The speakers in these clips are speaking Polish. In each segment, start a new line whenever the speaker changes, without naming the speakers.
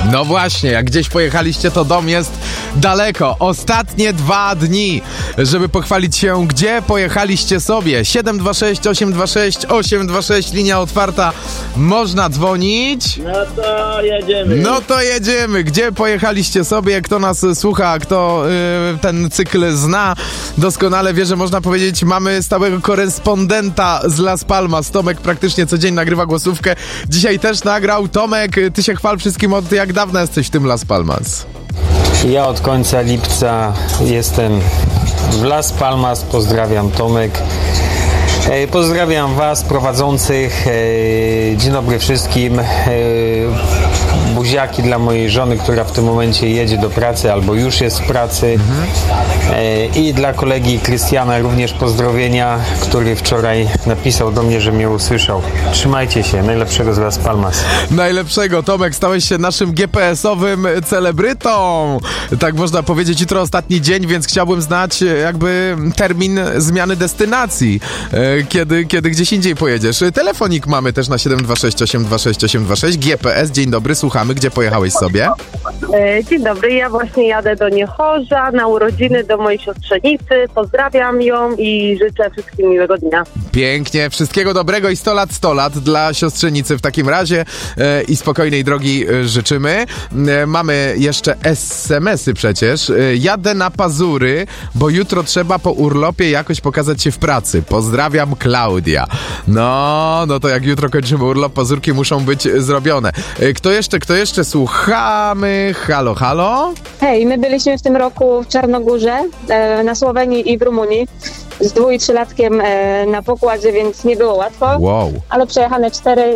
No właśnie, jak gdzieś pojechaliście, to dom jest daleko. Ostatnie 2 dni, żeby pochwalić się, gdzie pojechaliście sobie. 726 826 826, linia otwarta. Można dzwonić. No to jedziemy. Gdzie pojechaliście sobie? Kto nas słucha, kto ten cykl zna, doskonale wie, że można powiedzieć, mamy stałego korespondenta z Las Palmas. Tomek praktycznie co dzień nagrywa głosówkę. Dzisiaj też nagrał. Tomek, ty się chwal wszystkim, od jak dawna jesteś w tym Las Palmas?
Ja od końca lipca jestem w Las Palmas. Pozdrawiam, Tomek. Pozdrawiam Was, prowadzących. Dzień dobry wszystkim. Buziaki dla mojej żony, która w tym momencie jedzie do pracy albo już jest w pracy. I dla kolegi Krystiana również pozdrowienia, który wczoraj napisał do mnie, że mnie usłyszał. Trzymajcie się. Najlepszego z Las Palmas.
Najlepszego. Tomek, stałeś się naszym GPS-owym celebrytą. Tak można powiedzieć. Jutro ostatni dzień, więc chciałbym znać jakby termin zmiany destynacji. Kiedy gdzieś indziej pojedziesz. Telefonik mamy też na 726 826 826. GPS, dzień dobry, słuchamy. Gdzie pojechałeś sobie?
Dzień dobry, ja właśnie jadę do Niechorza na urodziny do mojej siostrzenicy. Pozdrawiam ją i życzę wszystkim miłego dnia.
Pięknie, wszystkiego dobrego i 100 lat dla siostrzenicy w takim razie i spokojnej drogi życzymy. Mamy jeszcze SMS-y przecież. Jadę na Pazury, bo jutro trzeba po urlopie jakoś pokazać się w pracy. Pozdrawiam, Klaudia. No to jak jutro kończymy urlop, pazurki muszą być zrobione. Kto jeszcze? Słuchamy. Halo?
Hej, my byliśmy w tym roku w Czarnogórze, na Słowenii i w Rumunii z 2- i 3-latkiem na pokładzie, więc nie było łatwo.
Wow.
Ale przejechane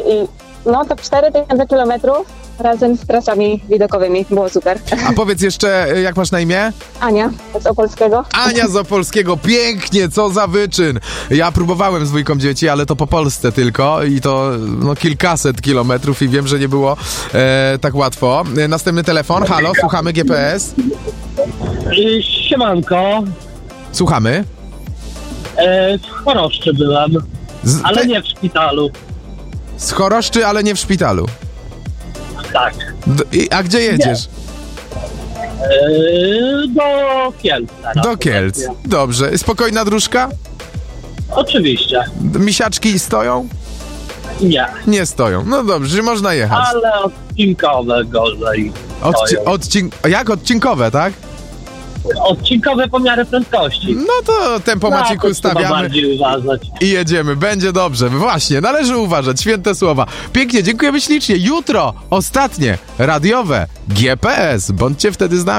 4000 kilometrów razem z trasami widokowymi. Było super.
A powiedz jeszcze, jak masz na imię?
Ania z Opolskiego.
Ania z Opolskiego, pięknie, co za wyczyn. Ja próbowałem z 2 dzieci, ale to po Polsce tylko i to kilkaset kilometrów i wiem, że nie było tak łatwo. Następny telefon, halo, słuchamy, GPS.
Siemanko.
Słuchamy.
W Choroszczy byłem, ale nie w szpitalu.
Z Choroszczy, ale nie w szpitalu.
Tak.
A gdzie jedziesz?
Do Kielc.
Do Kielc. Dobrze. Spokojna dróżka?
Oczywiście.
Misiaczki stoją?
Nie.
Nie stoją. No dobrze, można jechać.
Ale odcinkowe gorzej.
Jak odcinkowe, tak?
Odcinkowe pomiary prędkości.
No to tempomacik ustawiamy
bardziej uważać.
i jedziemy. Będzie dobrze. Właśnie, należy uważać. Święte słowa. Pięknie, dziękujemy ślicznie. Jutro ostatnie radiowe GPS. Bądźcie wtedy z nami.